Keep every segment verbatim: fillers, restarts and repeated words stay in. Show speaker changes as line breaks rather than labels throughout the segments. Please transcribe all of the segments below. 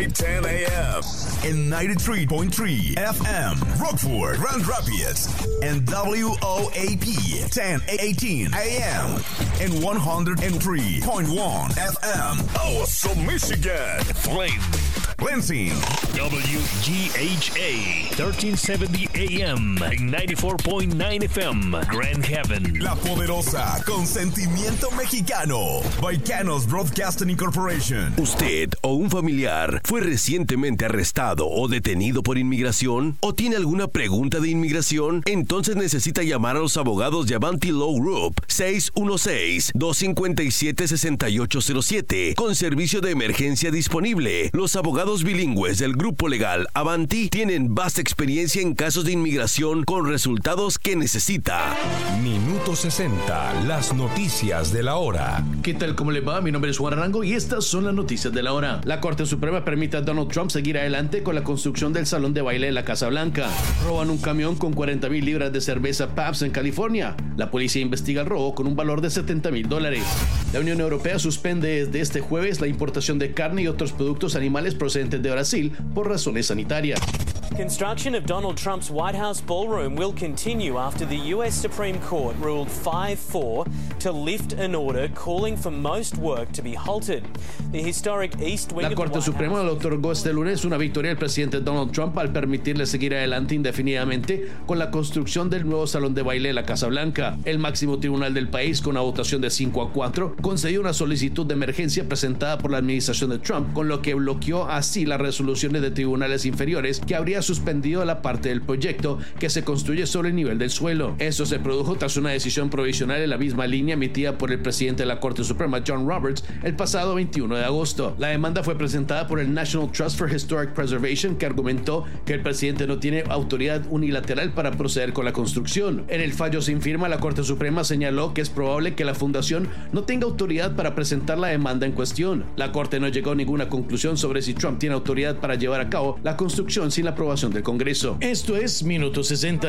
ten a.m. in ninety-three point three F M, Rockford, Grand Rapids, and W O A P ten eighteen A M in one oh three point one F M, Awesome, Michigan, Flint, Lansing,
W G H A thirteen seventy A M and ninety-four point nine F M, Grand Haven.
La Poderosa, con sentimiento mexicano, Baicanos Broadcasting Incorporation.
¿Usted o un familiar fue recientemente arrestado o detenido por inmigración? ¿O tiene alguna pregunta de inmigración? Entonces necesita llamar a los abogados de Avanti Law Group seis uno seis, dos cinco siete, seis ocho cero siete con servicio de emergencia disponible. Los abogados bilingües del grupo legal Avanti tienen vasta experiencia en casos de inmigración con resultados que necesita.
Minuto sesenta, las noticias de la hora.
¿Qué tal? ¿Cómo le va? Mi nombre es Juan Arango y estas son las noticias de la hora. La Corte Suprema permite a Donald Trump seguir adelante con la construcción del salón de baile en la Casa Blanca. Roban un camión con cuarenta mil libras de cerveza Pabst en California. La policía investiga el robo con un valor de setenta mil dólares. La Unión Europea suspende desde este jueves la importación de carne y otros productos animales procedentes de Brasil por razones sanitarias.
Construction of Donald Trump's White House ballroom will continue after the U S Supreme Court ruled five four to lift an order calling for most work to be halted. The historic East Wing
La Corte Suprema le otorgó este lunes una victoria al presidente Donald Trump al permitirle seguir adelante indefinidamente con la construcción del nuevo salón de baile en la Casa Blanca. El máximo tribunal del país, con una votación de cinco a cuatro, concedió una solicitud de emergencia presentada por la administración de Trump, con lo que bloqueó así las resoluciones de tribunales inferiores que habría suspendido la parte del proyecto que se construye sobre el nivel del suelo. Eso se produjo tras una decisión provisional en la misma línea emitida por el presidente de la Corte Suprema, John Roberts, el pasado veintiuno de agosto. La demanda fue presentada por el National Trust for Historic Preservation, que argumentó que el presidente no tiene autoridad unilateral para proceder con la construcción. En el fallo sin firma, la Corte Suprema señaló que es probable que la fundación no tenga autoridad para presentar la demanda en cuestión. La Corte no llegó a ninguna conclusión sobre si Trump tiene autoridad para llevar a cabo la construcción sin la aprobación del Congreso. Esto es Minuto sesenta.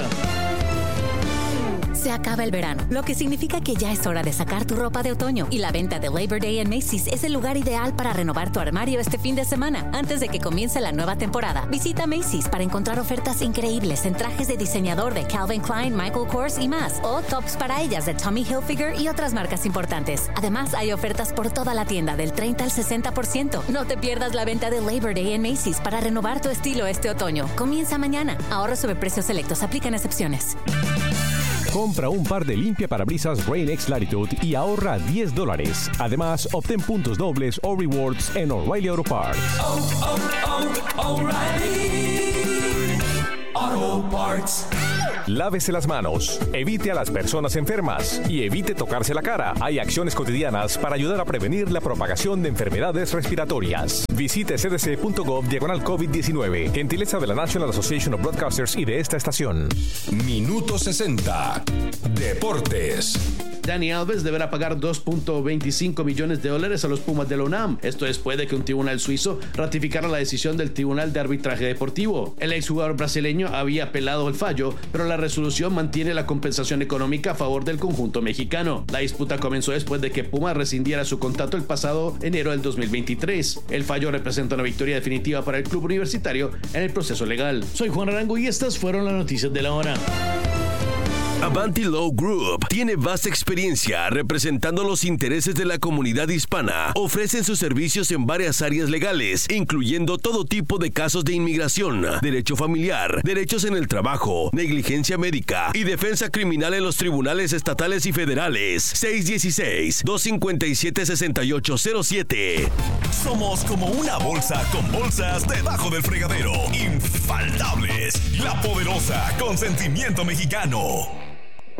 Se acaba el verano, lo que significa que ya es hora de sacar tu ropa de otoño. Y la venta de Labor Day en Macy's es el lugar ideal para renovar tu armario este fin de semana. Antes de que comience la nueva temporada, visita Macy's para encontrar ofertas increíbles en trajes de diseñador de Calvin Klein, Michael Kors y más. O tops para ellas de Tommy Hilfiger y otras marcas importantes. Además, hay ofertas por toda la tienda del treinta al sesenta por ciento. No te pierdas la venta de Labor Day en Macy's para renovar tu estilo este otoño. Comienza mañana. Ahorros sobre precios selectos. Aplican excepciones.
Compra un par de limpia parabrisas Rain-X Latitude y ahorra diez dólares. Además, obtén puntos dobles o rewards en O'Reilly Auto Parts.
Oh, oh, oh, O'Reilly Auto Parts.
Lávese las manos, evite a las personas enfermas y evite tocarse la cara. Hay acciones cotidianas para ayudar a prevenir la propagación de enfermedades respiratorias. Visite c d c punto gov diagonal COVID diecinueve. Gentileza de la National Association of Broadcasters y de esta estación. Minuto sesenta. Deportes.
Dani Alves deberá pagar dos punto veinticinco millones de dólares a los Pumas de la UNAM. Esto después de que un tribunal suizo ratificara la decisión del Tribunal de Arbitraje Deportivo. El exjugador brasileño había apelado el fallo, pero la resolución mantiene la compensación económica a favor del conjunto mexicano. La disputa comenzó después de que Pumas rescindiera su contrato el pasado enero del dos mil veintitrés. El fallo representa una victoria definitiva para el club universitario en el proceso legal. Soy Juan Arango y estas fueron las noticias de la hora.
Avanti Law Group tiene vasta experiencia representando los intereses de la comunidad hispana. Ofrecen sus servicios en varias áreas legales, incluyendo todo tipo de casos de inmigración, derecho familiar, derechos en el trabajo, negligencia médica y defensa criminal en los tribunales estatales y federales. seis uno seis, dos cinco siete, seis ocho cero siete.
Somos como una bolsa con bolsas debajo del fregadero. Infaltables. La Poderosa, con sentimiento mexicano.